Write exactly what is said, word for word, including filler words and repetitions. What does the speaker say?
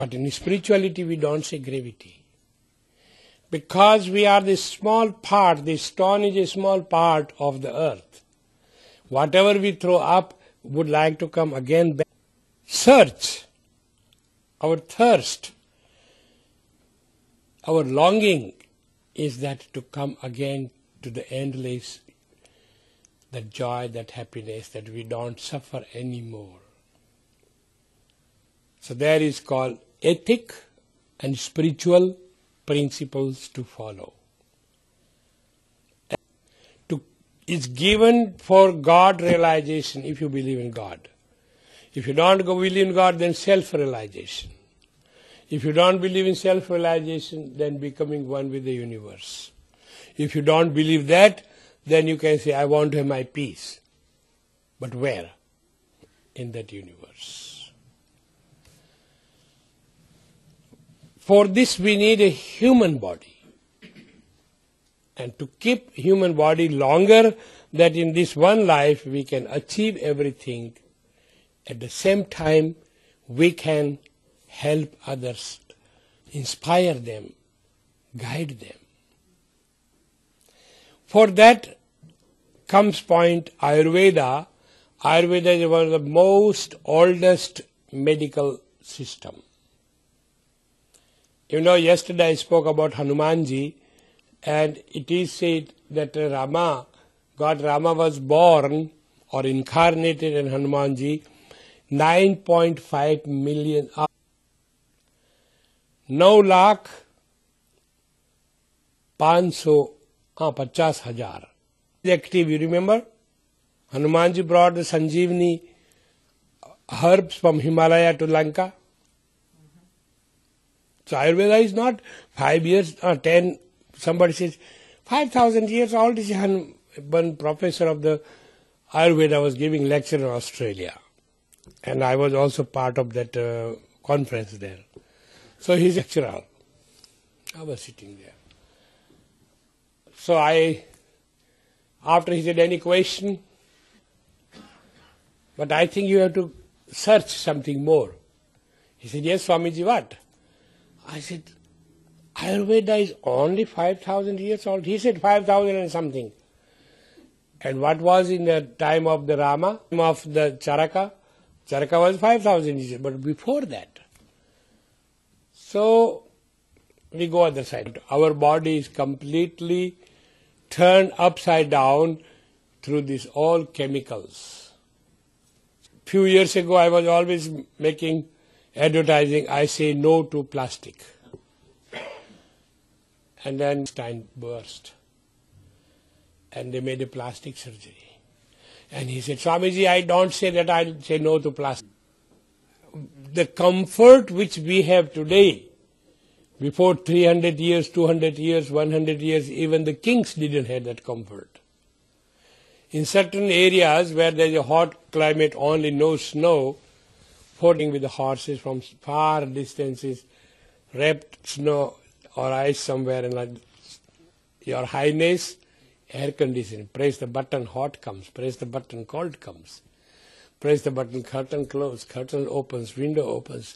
But in spirituality we don't say gravity. Because we are this small part, this stone is a small part of the earth. Whatever we throw up would like to come again back. Search, our thirst, our longing is that to come again to the endless, that joy, that happiness, that we don't suffer anymore. So there is called ethic and spiritual principles to follow. To, it's given for God realization if you believe in God. If you don't believe in God, then self-realization. If you don't believe in self-realization, then becoming one with the universe. If you don't believe that, then you can say, I want to have my peace. But where? In that universe. For this we need a human body. And to keep human body longer, that in this one life we can achieve everything, at the same time we can help others, inspire them, guide them. For that comes point Ayurveda. Ayurveda is one of the most oldest medical system. You know, yesterday I spoke about Hanumanji, and it is said that Rama, God Rama was born or incarnated in Hanumanji nine point five million, नौ लाख पाँच सौ हाँ पचास हजार active. You remember? Hanumanji brought the Sanjeevani herbs from Himalaya to Lanka. So Ayurveda is not five years or ten. Somebody says five thousand years old. Is one professor of the Ayurveda was giving lecture in Australia, and I was also part of that uh, conference there. So he's a lecturer. I was sitting there. So I, after he said, any question? But I think you have to search something more. He said, yes, Swamiji, what? I said, Ayurveda is only five thousand years old. He said five thousand and something. And what was in the time of the Rama, of the Charaka? Charaka was five thousand years, but before that. So, we go other side. Our body is completely turned upside down through these all chemicals. Few years ago, I was always making advertising, I say no to plastic. And then Stein burst. And they made a plastic surgery. And he said, Swamiji, I don't say that I say no to plastic. The comfort which we have today, before three hundred years, two hundred years, one hundred years, even the kings didn't have that comfort. In certain areas where there is a hot climate, only no snow, fording with the horses from far distances, wrapped snow or ice somewhere, and like, Your Highness, air conditioning, press the button, hot comes, press the button, cold comes. Press the button, curtain closes, curtain opens, window opens.